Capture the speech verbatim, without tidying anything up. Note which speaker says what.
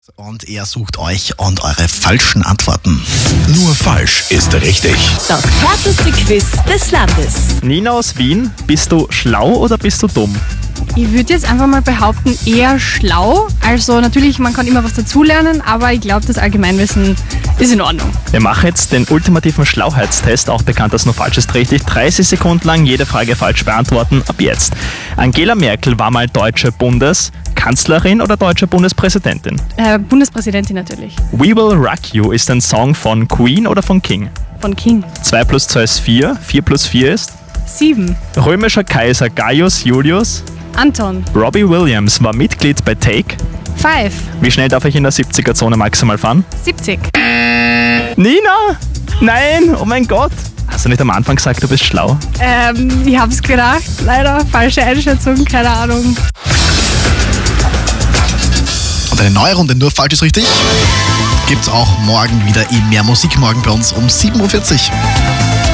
Speaker 1: Und er sucht euch und eure falschen Antworten.
Speaker 2: Nur falsch ist richtig.
Speaker 3: Das härteste Quiz des Landes.
Speaker 4: Nina aus Wien, bist du schlau oder bist du dumm?
Speaker 5: Ich würde jetzt einfach mal behaupten, eher schlau. Also natürlich, man kann immer was dazulernen, aber ich glaube, das Allgemeinwissen ist in Ordnung.
Speaker 4: Wir machen jetzt den ultimativen Schlauheitstest, auch bekannt als Nur falsch ist richtig. dreißig Sekunden lang jede Frage falsch beantworten, ab jetzt. Angela Merkel war mal deutsche Bundeskanzlerin oder deutsche Bundespräsidentin?
Speaker 5: Äh, Bundespräsidentin natürlich.
Speaker 4: We Will Rock You ist ein Song von Queen oder von King?
Speaker 5: Von King.
Speaker 4: zwei plus zwei ist vier, vier plus vier ist?
Speaker 5: Sieben.
Speaker 4: Römischer Kaiser Gaius Julius?
Speaker 5: Anton.
Speaker 4: Robbie Williams war Mitglied bei Take.
Speaker 5: Five.
Speaker 4: Wie schnell darf ich in der siebziger-Zone maximal fahren?
Speaker 5: siebzig.
Speaker 4: Nina! Nein! Oh mein Gott! Hast du nicht am Anfang gesagt, du bist schlau?
Speaker 5: Ähm, ich hab's gedacht. Leider falsche Einschätzung, keine Ahnung.
Speaker 1: Und eine neue Runde Nur falsch ist richtig gibt's auch morgen wieder in Mehr Musik, morgen bei uns um sieben Uhr vierzig.